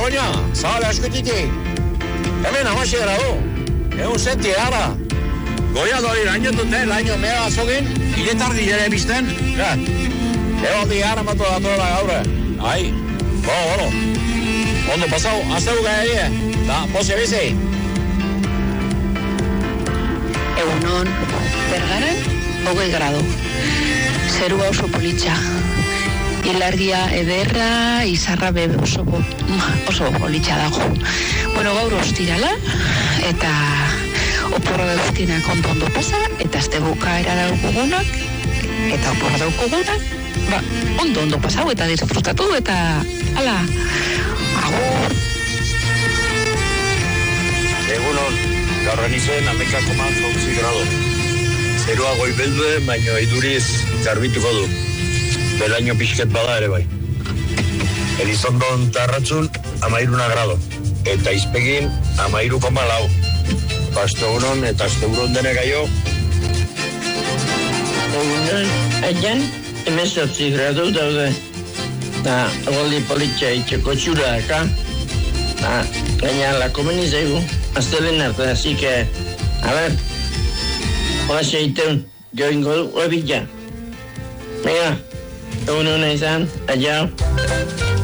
Begoña, zabale askotitik. Hemen 16 gradu. Egun senti gara. Goiadori laino dute, laino mega azogin, hiletardi ere bizten. Ja, egon di gara matu datola gaur. Ai, bueno. Ondo pasau, azte buka erie. Da, posi bizi. Egunon, Bergaran, 20 gradu. Zerua oso politxa. Ilargia ederra, izarra bebe oso politxa dago. Bueno, gaur ostirala, eta oporra dauzkinak ondo pasa, eta azte bukaera daukugunak, eta oporra daukugunak, ondo pasau, eta disfrutatu, eta ala, agur. Egunon, gaur enizen 11,8 gradu. Zerua goibeldu, baino iduriz garbituko du. Belaino pixket bada ere bai. Elizondon tarratzun 13 grado. Eta izpegin 13,4. Pastogunon eta asteburon denek aio. Egunon, aian, 18 gradu daude. Da, goldi politxa itxeko txura daka. Da, gaina lako menizegu. Aztelen arte, así que, a ver, hola xeiteun, joingo du, huebilla. Venga, egunon izan, adiao.